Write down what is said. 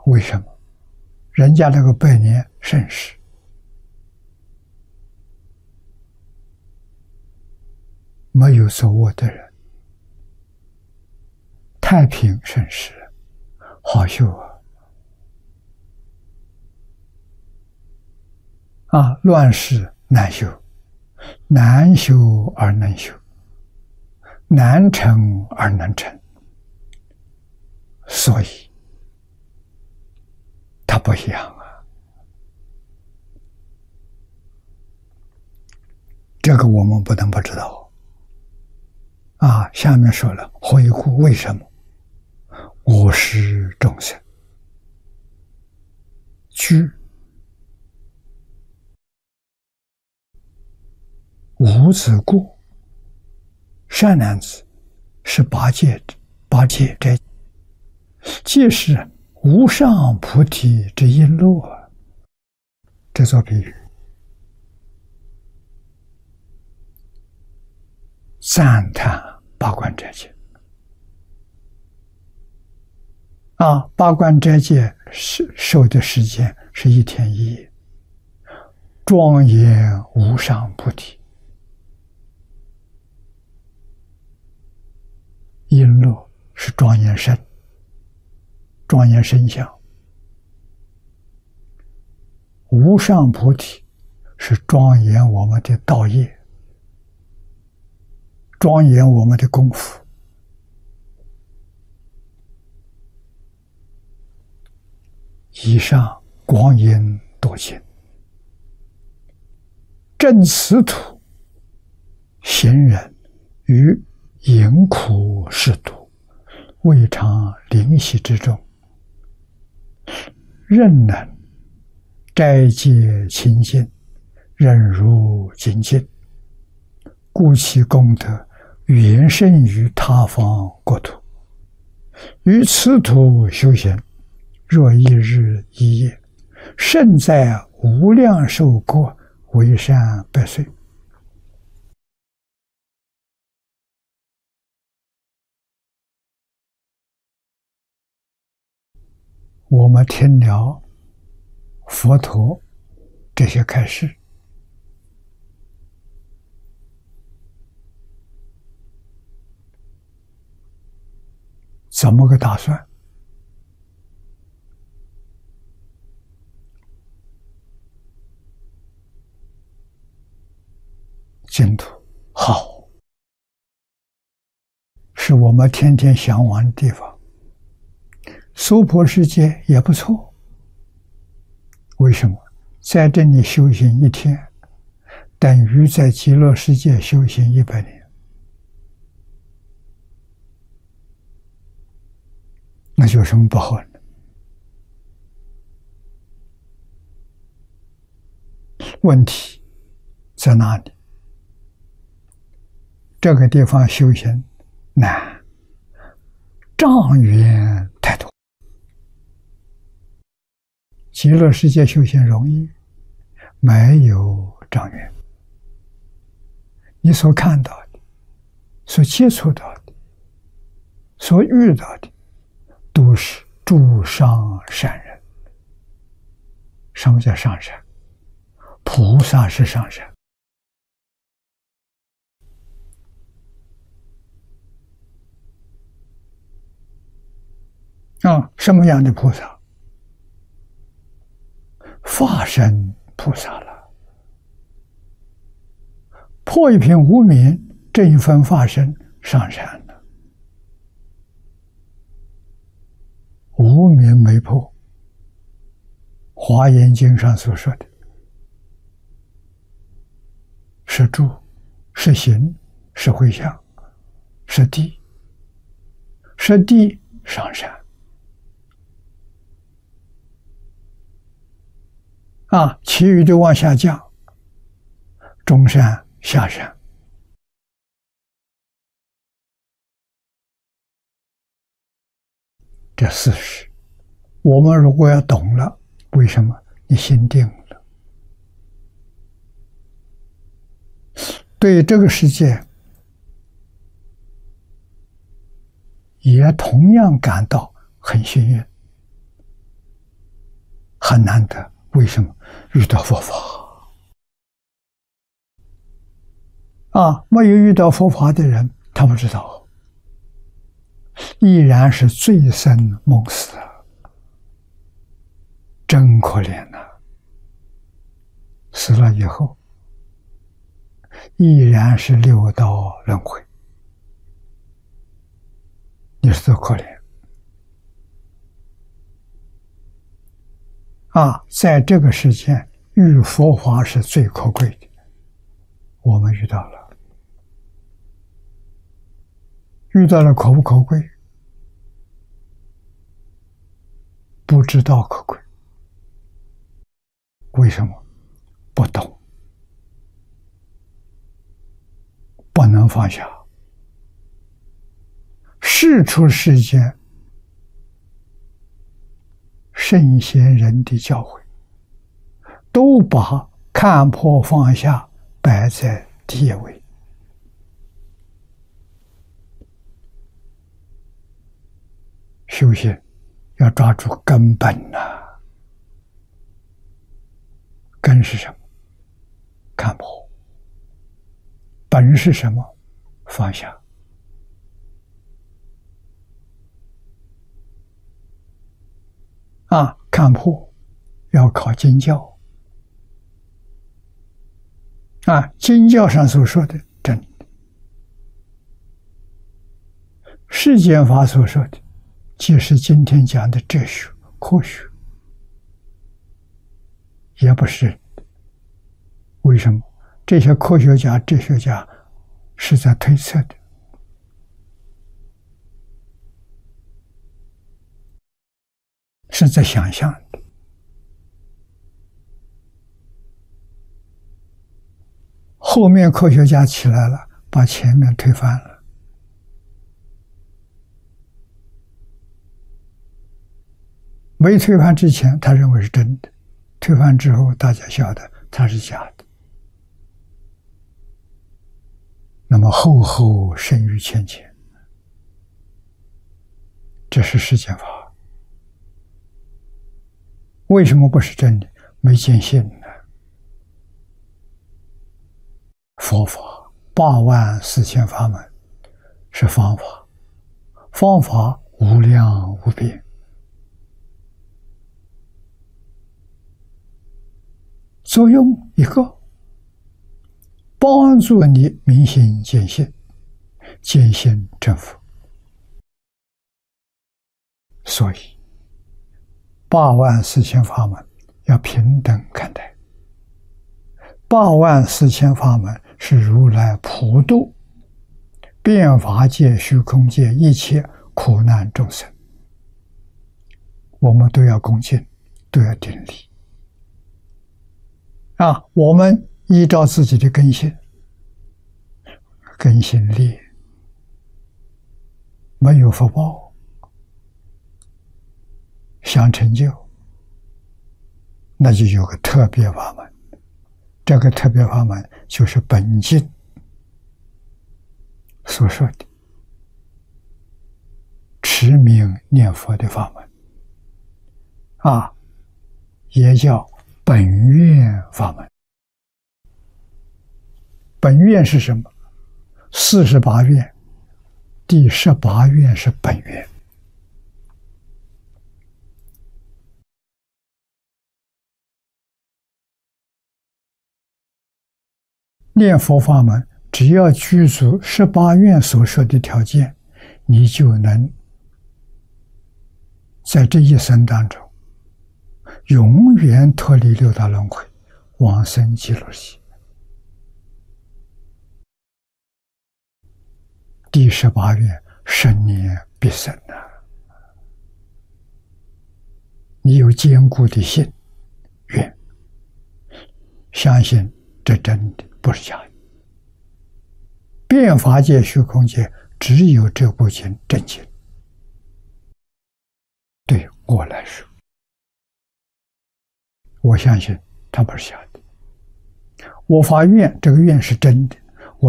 为什么？人家那个百年盛世，没有作恶的人，太平盛世，好修乱世难修，难修而能修，难成而能成，所以它不一样这个我们不能不知道下面说了，回顾为什么我是众生居无子故，善男子是八戒者，即是无上菩提之因路这做比喻，赞叹八关斋戒八关斋戒受的时间是1天1夜，庄严无上菩提，因乐是庄严身相，无上菩提是庄严我们的道业，庄严我们的功夫。以上光阴多尽，正此土行人于淫苦世毒，未尝灵犀之中，任能斋戒清净，忍辱精进，故其功德远胜于他方国土。于此土修行，若一日一夜，胜在无量寿国，为善百岁。我们听了佛陀这些开示，怎么个打算？净土好，是我们天天向往的地方。娑婆世界也不错，为什么？在这里修行1天，等于在极乐世界修行100年，那有什么不好呢？问题在哪里？这个地方修行难，障缘太多。极乐世界修行容易，没有障缘。你所看到的、所接触到的、所遇到的，都是诸上善人。什么叫上善？菩萨是上善。什么样的菩萨？法身菩萨了。破一品无明，这一分法身上善了。无明没破，华严经上所说的是住，是行，是回向，是地，是地上善。其余的往下降，中善下善。这事实，我们如果要懂了，为什么？你心定了，对这个世界也同样感到很幸运。 很难得。为什么？遇到佛法没有遇到佛法的人，他不知道，依然是醉生梦死，真可怜呐！死了以后，依然是六道轮回，你说多可怜在这个世间，遇佛法是最可贵的，我们遇到了，可不可贵？不知道可贵，为什么？不懂，不能放下。世出世间圣贤人的教诲，都把看破放下摆在第一位。修行要抓住根本根是什么？看破。本是什么？放下。看破要靠经教经教上所说的真的，世间法所说的即是今天讲的哲学科学，也不是。为什么？这些科学家哲学家是在推测的，是在想象的。后面科学家起来了，把前面推翻了。没推翻之前，他认为是真的；推翻之后，大家晓得它是假的。那么后后生于前前，这是世间法。为什么不是真理？没见性呢。佛法84000法门是方法，方法无量无边，作用一个，帮助你明心见性，见性正佛。所以84000法门要平等看待。84000法门是如来普度遍法界、虚空界一切苦难众生，我们都要恭敬，都要顶礼我们依照自己的根性力，没有福报，想成就，那就有个特别法门。这个特别法门就是本经所说的持名念佛的法门也叫本愿法门。本愿是什么？48愿，第18愿是本愿。念佛法门，只要具足18愿所说的条件，你就能在这一生当中永远脱离六道轮回，往生极乐世界。第18愿，生念必生你有坚固的心愿，相信这真的不是假的。遍法界、虚空界，只有这部经真经。对我来说，我相信它不是假的。我发愿，这个愿是真的，